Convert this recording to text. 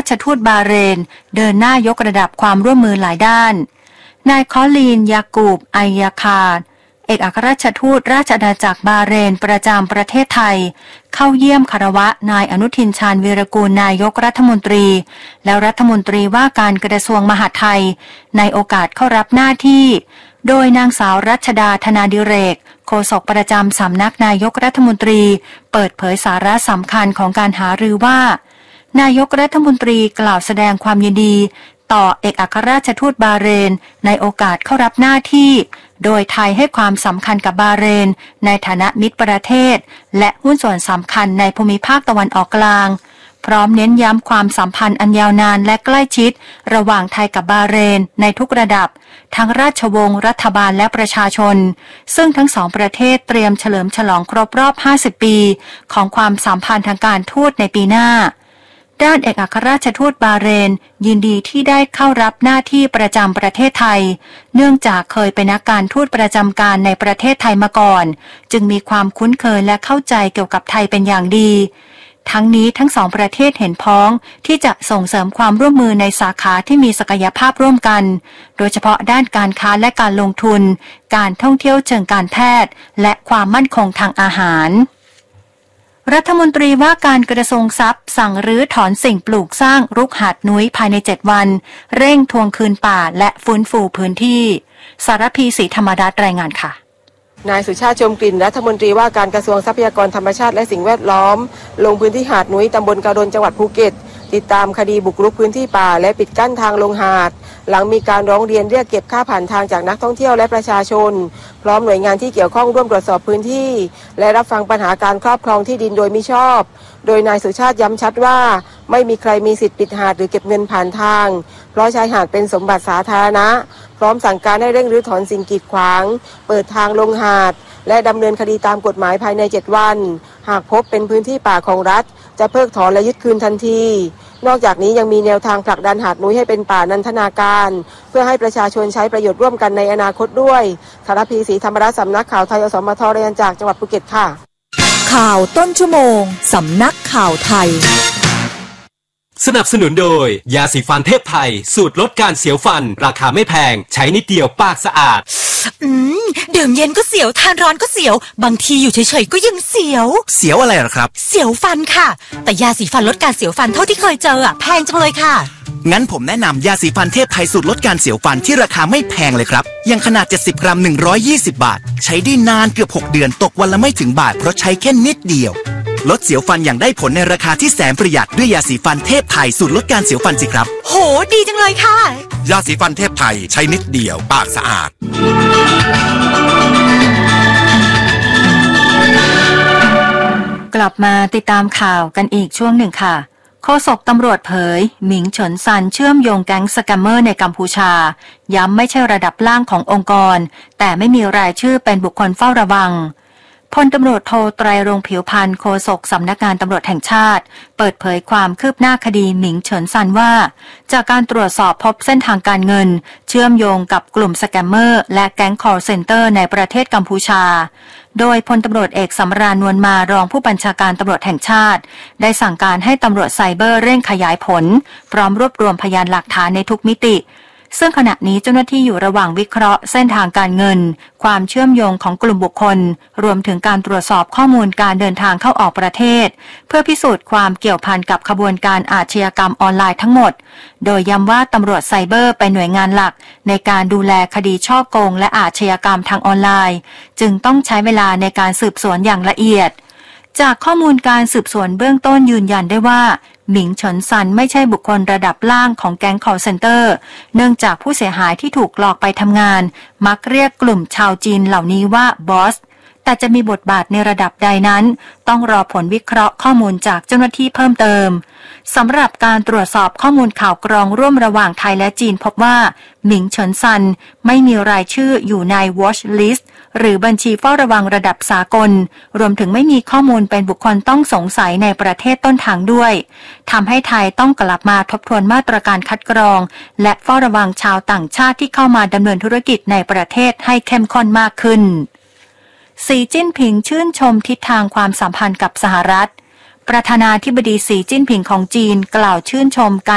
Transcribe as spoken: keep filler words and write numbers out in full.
ชทูตบาห์เรนเดินหน้ายกระดับความร่วมมือหลายด้านนายคอลีนยากูบไอยาคาดเอกอัครราชทูตราชอาณาจักรบาห์เรนประจำประเทศไทยเข้าเยี่ยมคารวะนายอนุทินชาญวีรกูลนายกรัฐมนตรีและรัฐมนตรีว่าการกระทรวงมหาดไทยในโอกาสเข้ารับหน้าที่โดยนางสาวรัชดาธนาดิเรกโฆษกประจำสำนักนายกรัฐมนตรีเปิดเผยสาระสำคัญของการหารือว่านายกรัฐมนตรีกล่าวแสดงความยินดีต่อเอกอัครราชทูตบาห์เรนในโอกาสเข้ารับหน้าที่โดยไทยให้ความสำคัญกับบาห์เรนในฐานะมิตรประเทศและหุ้นส่วนสำคัญในภูมิภาคตะวันออกกลางพร้อมเน้นย้ำความสัมพันธ์อันยาวนานและใกล้ชิดระหว่างไทยกับบาห์เรนในทุกระดับทั้งราชวงศ์รัฐบาลและประชาชนซึ่งทั้งสองประเทศเตรียมเฉลิมฉลองครบรอบห้าสิบปีของความสัมพันธ์ทางการทูตในปีหน้าด้านเอกอัครราชทูตบาห์เรนยินดีที่ได้เข้ารับหน้าที่ประจำประเทศไทยเนื่องจากเคยเป็นนักการทูตประจำการในประเทศไทยมาก่อนจึงมีความคุ้นเคยและเข้าใจเกี่ยวกับไทยเป็นอย่างดีทั้งนี้ทั้งสองประเทศเห็นพ้องที่จะส่งเสริมความร่วมมือในสาขาที่มีศักยภาพร่วมกันโดยเฉพาะด้านการค้าและการลงทุนการท่องเที่ยวเชิงการแพทย์และความมั่นคงทางอาหารรัฐมนตรีว่าการกระทรวงทรัพย์สั่งรื้อถอนสิ่งปลูกสร้างรุกหาดนุ้ยภายในเจ็ดวันเร่งทวงคืนป่าและฟื้นฟูพื้นที่สารพีศรีธรรมดารายงานค่ะนายสุชาติชมกลิ่นรัฐมนตรีว่าการกระทรวงทรัพยากรธรรมชาติและสิ่งแวดล้อมลงพื้นที่หาดนุ้ยตำบลกระดนจังหวัดภูเก็ตติดตามคดีบุกรุกพื้นที่ป่าและปิดกั้นทางลงหาดหลังมีการร้องเรียนเรียกเก็บค่าผ่านทางจากนักท่องเที่ยวและประชาชนพร้อมหน่วยงานที่เกี่ยวข้องร่วมตรวจสอบพื้นที่และรับฟังปัญหาการครอบครองที่ดินโดยมิชอบโดยนายสุชาติย้ำชัดว่าไม่มีใครมีสิทธิ์ปิดหาดหรือเก็บเงินผ่านทางเพราะชายหาดเป็นสมบัติสาธารณะพร้อมสั่งการให้เร่งรื้อถอนสิ่งกีดขวางเปิดทางลงหาดและดำเนินคดีตามกฎหมายภายในเจ็ดวันหากพบเป็นพื้นที่ป่าของรัฐจะเพิกถอนและยึดคืนทันทีนอกจากนี้ยังมีแนวทางผลักดันหาดนุ้ยให้เป็นป่านันทนาการเพื่อให้ประชาชนใช้ประโยชน์ร่วมกันในอนาคตด้วยสารพีศรีธรรมราชสำนักข่าวไทยอสมทรายงานจากจังหวัดภูเก็ตค่ะข่าวต้นชั่วโมงสำนักข่าวไทยสนับสนุนโดยยาสีฟันเทพไทยสูตรลดการเสียวฟันราคาไม่แพงใช้นิดเดียวปากสะอาดอืมดื่มเย็นก็เสียวทานร้อนก็เสียวบางทีอยู่เฉยๆก็ยังเสียวเสียวอะไรหรอครับเสียวฟันค่ะแต่ยาสีฟันลดการเสียวฟันเท่าที่เคยเจออ่ะแพงจังเลยค่ะงั้นผมแนะนำยาสีฟันเทพไทยสูตรลดการเสียวฟันที่ราคาไม่แพงเลยครับอย่างขนาดเจ็ดสิบกรัมหนึ่งร้อยยี่สิบบาทใช้ได้นานเกือบหกเดือนตกวันละไม่ถึงบาทเพราะใช้แค่นิดเดียวลดเสียวฟันอย่างได้ผลในราคาที่แสนประหยัดด้วยยาสีฟันเทพไทยสูตรลดการเสียวฟันสิครับโหดีจังเลยค่ะยาสีฟันเทพไทยใช้นิดเดียวปากสะอาดกลับมาติดตามข่าวกันอีกช่วงหนึ่งค่ะโฆษกตำรวจเผยหมิงเฉินซันเชื่อมโยงแก๊งสแกมเมอร์ในกัมพูชาย้ำไม่ใช่ระดับล่างขององค์กรแต่ไม่มีรายชื่อเป็นบุคคลเฝ้าระวังพลตำรวจโทไตรรงค์ผิวพรรณโฆษกสำนักงานตำรวจแห่งชาติเปิดเผยความคืบหน้าคดีหมิงเฉินซันว่าจากการตรวจสอบพบเส้นทางการเงินเชื่อมโยงกับกลุ่มสแกมเมอร์และแก๊ง call center ในประเทศกัมพูชาโดยพลตำรวจเอกสำราญนวลมารองผู้บัญชาการตำรวจแห่งชาติได้สั่งการให้ตำรวจไซเบอร์เร่งขยายผลพร้อมรวบรวมพยานหลักฐานในทุกมิติซึ่งขณะนี้เจ้าหน้าที่อยู่ระหว่างวิเคราะห์เส้นทางการเงินความเชื่อมโยงของกลุ่มบุคคลรวมถึงการตรวจสอบข้อมูลการเดินทางเข้าออกประเทศเพื่อพิสูจน์ความเกี่ยวพันกับขบวนการอาชญากรรมออนไลน์ทั้งหมดโดยย้ำว่าตำรวจไซเบอร์เป็นหน่วยงานหลักในการดูแลคดีฉ้อโกงและอาชญากรรมทางออนไลน์จึงต้องใช้เวลาในการสืบสวนอย่างละเอียดจากข้อมูลการสืบสวนเบื้องต้นยืนยันได้ว่าหมิงเฉินซันไม่ใช่บุคคลระดับล่างของแก๊ง call center เนื่องจากผู้เสียหายที่ถูกหลอกไปทำงานมักเรียกกลุ่มชาวจีนเหล่านี้ว่าบอสแต่จะมีบทบาทในระดับใดนั้นต้องรอผลวิเคราะห์ข้อมูลจากเจ้าหน้าที่เพิ่มเติมสำหรับการตรวจสอบข้อมูลข่าวกรองร่วมระหว่างไทยและจีนพบว่าหมิงเฉินซันไม่มีรายชื่ออยู่ใน Watch List หรือบัญชีเฝ้าระวังระดับสากลรวมถึงไม่มีข้อมูลเป็นบุคคลต้องสงสัยในประเทศต้นทางด้วยทำให้ไทยต้องกลับมาทบทวนมาตรการคัดกรองและเฝ้าระวังชาวต่างชาติที่เข้ามาดำเนินธุรกิจในประเทศให้เข้มข้นมากขึ้นสีจิ้นผิงชื่นชมทิศทางความสัมพันธ์กับสหรัฐประธานาธิบดีสีจิ้นผิงของจีนกล่าวชื่นชมการ